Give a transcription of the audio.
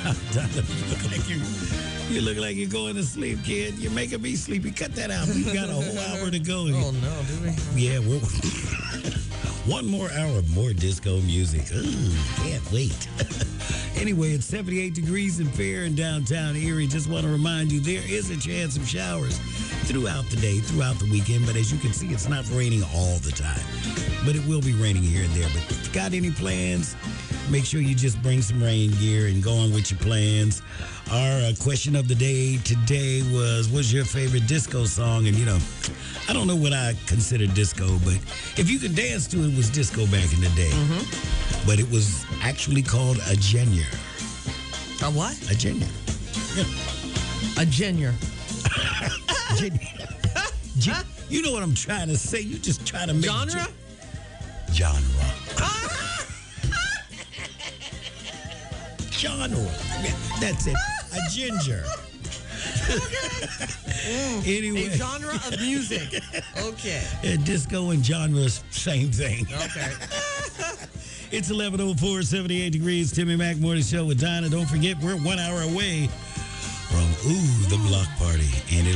You look like you're going to sleep, kid. You're making me sleepy. Cut that out. We've got a whole hour to go. Oh, no, do we? Yeah, we're one more hour of more disco music. Ooh, can't wait. Anyway, it's 78 degrees and fair in downtown Erie. Just want to remind you, there is a chance of showers throughout the day, throughout the weekend. But as you can see, it's not raining all the time. But it will be raining here and there. But if you got any plans, make sure you just bring some rain gear and go on with your plans. Our question of the day today was, what's your favorite disco song? And, I don't know what I consider disco, but if you can dance to it, it was disco back in the day. Mm-hmm. But it was actually called a genre. A what? A genre. Yeah. A genre. You know what I'm trying to say. You just try to make genre? Genre. Genre. Yeah, that's it. A ginger. Anyway. A genre of music. Okay. Yeah, disco and genres, same thing. Okay. It's 11:04, 78 degrees. Timmy Mack Morning Show with Dinah. Don't forget, we're 1 hour away from the block party. And it